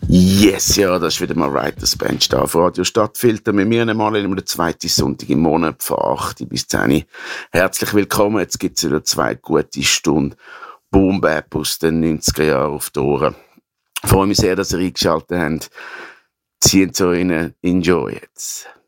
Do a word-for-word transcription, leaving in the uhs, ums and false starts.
Yes, ja, das ist wieder mal Writers Bench da auf Radio Stadtfilter. Mit mir einmal immer der zweite Sonntag im Monat von acht bis zehn. Herzlich willkommen. Jetzt gibt es wieder zwei gute Stunden Boom Bap aus den neunziger Jahren auf die Ohren. Ich freue mich sehr, dass ihr eingeschaltet habt. Zieht so rein. Enjoy jetzt.